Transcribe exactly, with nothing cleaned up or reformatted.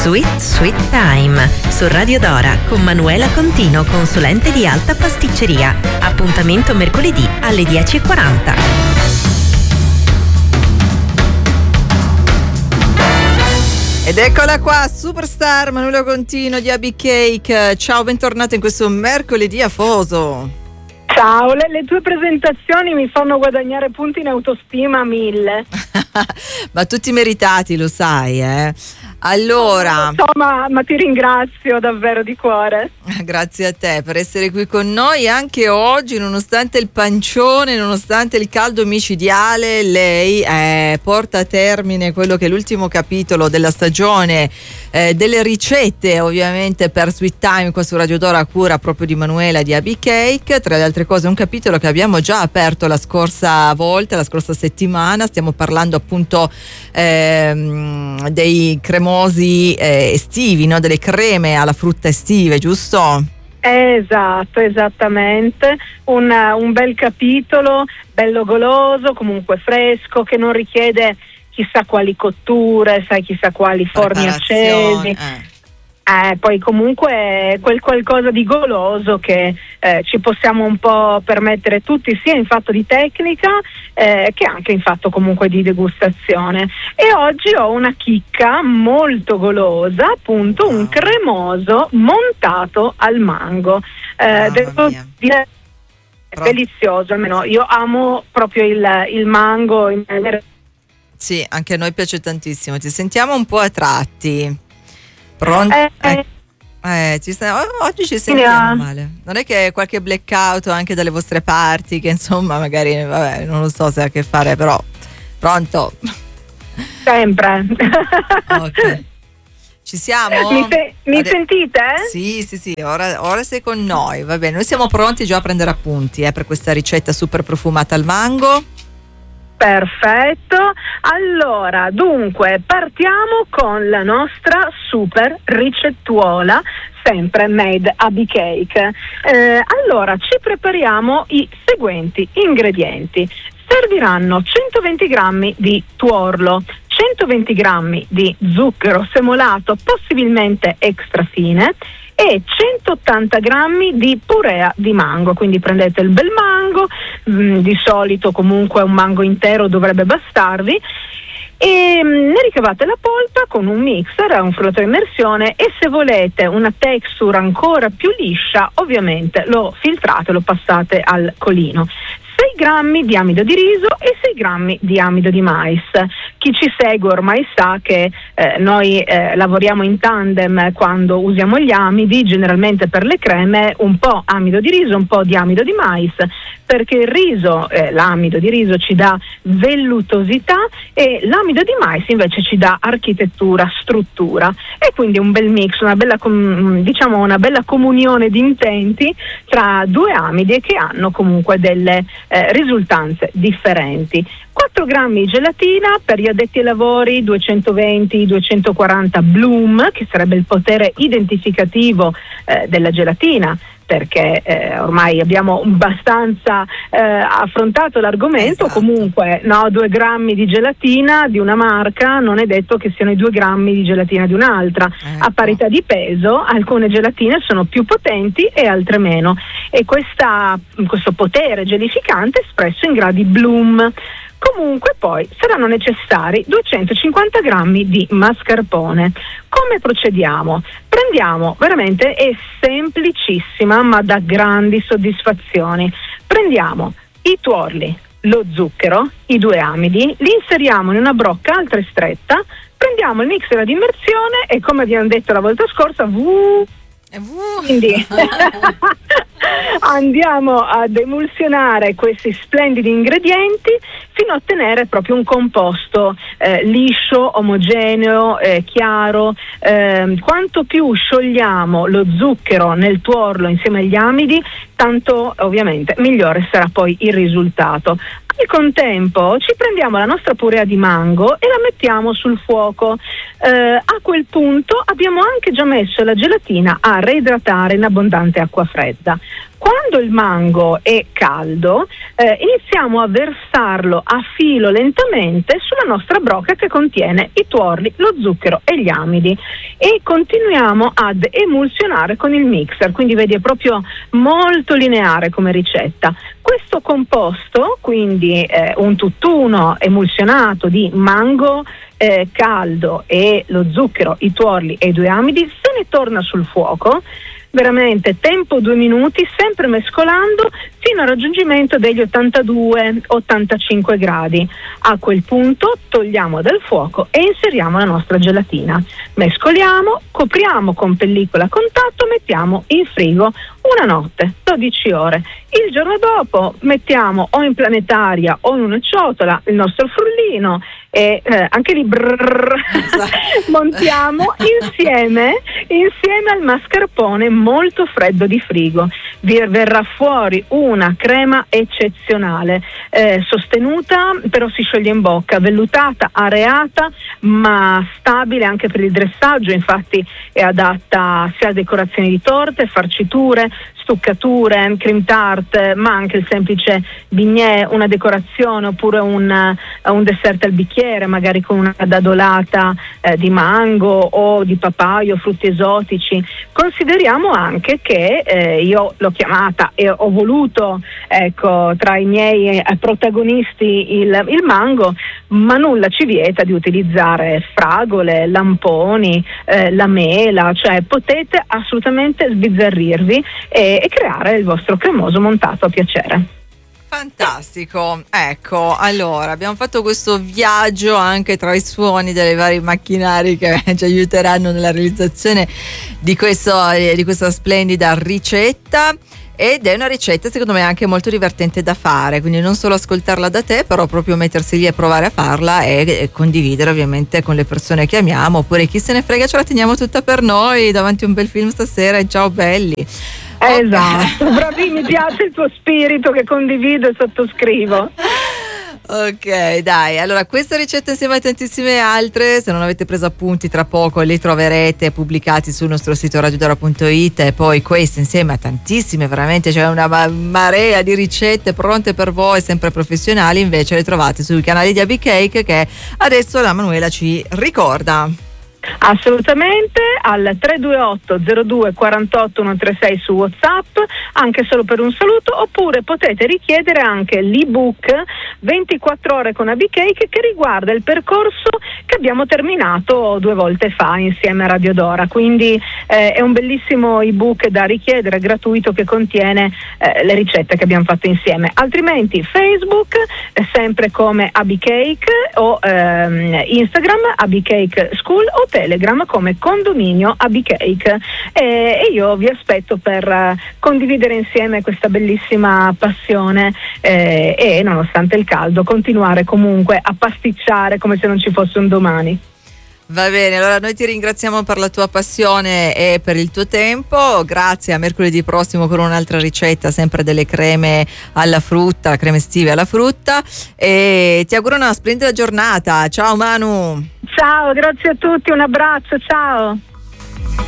Sweet Sweet Time su Radio Dora con Manuela Contino, consulente di alta pasticceria. Appuntamento mercoledì alle dieci e quaranta. Ed eccola qua, superstar Manuela Contino di A B Cake. Ciao, bentornata in questo mercoledì afoso. Ciao, le, le tue presentazioni mi fanno guadagnare punti in autostima a mille. Ma tutti meritati, lo sai, eh? Allora, so, ma, ma ti ringrazio davvero di cuore. Grazie a te per essere qui con noi anche oggi, nonostante il pancione, nonostante il caldo micidiale. Lei eh, porta a termine quello che è l'ultimo capitolo della stagione eh, delle ricette, ovviamente per Sweet Time qua su Radio Dora, a cura proprio di Manuela di A B Cake. Tra le altre cose, un capitolo che abbiamo già aperto la scorsa volta, la scorsa settimana. Stiamo parlando appunto ehm, dei cremosi Eh, estivi, no? Delle creme alla frutta estive, giusto? Esatto, esattamente. Un, un bel capitolo, bello goloso, comunque fresco, che non richiede chissà quali cotture, sai, chissà quali forni accesi. Eh. Eh, poi comunque quel qualcosa di goloso che eh, ci possiamo un po' permettere tutti, sia in fatto di tecnica eh, che anche in fatto comunque di degustazione. E oggi ho una chicca molto golosa, appunto un cremoso montato al mango. Eh, devo dire delizioso, almeno io amo proprio il, il mango. Sì, anche a noi piace tantissimo, ci sentiamo un po' a tratti. Pronto? Eh, eh. Eh, ci sta, oggi ci sentiamo male. Non è che qualche blackout anche dalle vostre parti, che insomma magari, vabbè, non lo so se ha a che fare, però pronto? Sempre. Ok. Ci siamo? Mi, se- mi Ade- sentite? Sì, sì, sì, ora, ora sei con noi, va bene. Noi siamo pronti già a prendere appunti eh, per questa ricetta super profumata al mango. Perfetto, allora dunque partiamo con la nostra super ricettuola, sempre made A B Cake. Eh, allora ci prepariamo i seguenti ingredienti. Serviranno centoventi grammi di tuorlo, centoventi grammi di zucchero semolato, possibilmente extra fine, e centottanta grammi di purea di mango. Quindi prendete il bel mango, mh, di solito comunque un mango intero dovrebbe bastarvi, e mh, ne ricavate la polpa con un mixer, un frullatore a immersione, e se volete una texture ancora più liscia ovviamente lo filtrate, lo passate al colino. sei grammi di amido di riso e sei grammi di amido di mais. Chi ci segue ormai sa che eh, noi eh, lavoriamo in tandem quando usiamo gli amidi, generalmente per le creme un po' amido di riso, un po' di amido di mais, perché il riso, eh, l'amido di riso ci dà vellutosità e l'amido di mais invece ci dà architettura, struttura, e quindi un bel mix, una bella com- diciamo una bella comunione di intenti tra due amidi che hanno comunque delle eh, risultanze differenti. quattro grammi di gelatina, per gli addetti ai lavori duecentoventi duecentoquaranta Bloom, che sarebbe il potere identificativo eh, della gelatina, perché eh, ormai abbiamo abbastanza eh, affrontato l'argomento. Esatto. Comunque no, due grammi di gelatina di una marca non è detto che siano i due grammi di gelatina di un'altra. Ecco. A parità di peso alcune gelatine sono più potenti e altre meno, e questa, questo potere gelificante è espresso in gradi Bloom. Comunque poi saranno necessari duecentocinquanta grammi di mascarpone. Come procediamo? Prendiamo, veramente è semplicissima ma da grandi soddisfazioni. Prendiamo i tuorli, lo zucchero, i due amidi, li inseriamo in una brocca altra stretta, prendiamo il mixer ad immersione e, come abbiamo detto la volta scorsa, vuh, quindi andiamo ad emulsionare questi splendidi ingredienti fino a ottenere proprio un composto eh, liscio, omogeneo, eh, chiaro. Eh, quanto più sciogliamo lo zucchero nel tuorlo insieme agli amidi, tanto ovviamente migliore sarà poi il risultato. Al contempo ci prendiamo la nostra purea di mango e la mettiamo sul fuoco. Eh, a quel punto abbiamo anche già messo la gelatina a reidratare in abbondante acqua fredda. Quando il mango è caldo, eh, iniziamo a versarlo a filo lentamente sulla nostra brocca che contiene i tuorli, lo zucchero e gli amidi, e continuiamo ad emulsionare con il mixer, quindi vedi è proprio molto lineare come ricetta. Questo composto, quindi eh, un tutt'uno emulsionato di mango eh, caldo e lo zucchero, i tuorli e i due amidi, se ne torna sul fuoco, veramente tempo due minuti, sempre mescolando fino al raggiungimento degli ottantadue ottantacinque gradi. A quel punto togliamo dal fuoco e inseriamo la nostra gelatina, mescoliamo, copriamo con pellicola a contatto, mettiamo in frigo una notte, dodici ore. Il giorno dopo mettiamo o in planetaria o in una ciotola il nostro frullino e eh, anche lì brrr, montiamo insieme insieme al mascarpone molto freddo di frigo. Vi verrà fuori una crema eccezionale, eh, sostenuta però si scioglie in bocca, vellutata, areata ma stabile anche per il dressaggio, infatti è adatta sia a decorazioni di torte, farciture, stuccature, cream tart, ma anche il semplice bignè, una decorazione oppure un, un dessert al bicchiere, magari con una dadolata eh, di mango o di papaio, frutti esotici. Consideriamo anche che eh, io l'ho chiamata e ho voluto, ecco, tra i miei eh, protagonisti il, il mango, ma nulla ci vieta di utilizzare fragole, lamponi, eh, la mela, cioè potete assolutamente sbizzarrirvi e e creare il vostro cremoso montato a piacere. Fantastico, ecco, allora abbiamo fatto questo viaggio anche tra i suoni dei vari macchinari che ci aiuteranno nella realizzazione di, questo, di questa splendida ricetta. Ed è una ricetta secondo me anche molto divertente da fare, quindi non solo ascoltarla da te, però proprio mettersi lì e provare a farla e, e condividere ovviamente con le persone che amiamo, oppure chi se ne frega ce la teniamo tutta per noi davanti a un bel film stasera e ciao belli. Esatto, okay. Bravi, mi piace il tuo spirito che condivido e sottoscrivo. Ok, dai, allora questa ricetta insieme a tantissime altre, se non avete preso appunti, tra poco li troverete pubblicati sul nostro sito radiodora punto it, e poi queste insieme a tantissime, veramente c'è una marea di ricette pronte per voi, sempre professionali, invece le trovate sui canali di Abby Cake che adesso la Manuela ci ricorda. Assolutamente, al tre due otto zero due quarantotto centotrentasei su WhatsApp, anche solo per un saluto, oppure potete richiedere anche l'ebook ventiquattro ore con Abby Cake che riguarda il percorso che abbiamo terminato due volte fa insieme a Radio Dora, quindi eh, è un bellissimo ebook da richiedere, gratuito, che contiene eh, le ricette che abbiamo fatto insieme. Altrimenti Facebook eh, sempre come Abby Cake, o ehm, Instagram Abby Cake School, o Telegram come Condominio Abby Cake, e, e io vi aspetto per uh, condividere insieme questa bellissima passione eh, e nonostante il caldo continuare comunque a pasticciare come se non ci fosse un domani. Va bene, allora noi ti ringraziamo per la tua passione e per il tuo tempo. Grazie, a mercoledì prossimo con un'altra ricetta, sempre delle creme alla frutta, creme estive alla frutta, e ti auguro una splendida giornata. Ciao Manu. Ciao, grazie a tutti, un abbraccio, ciao.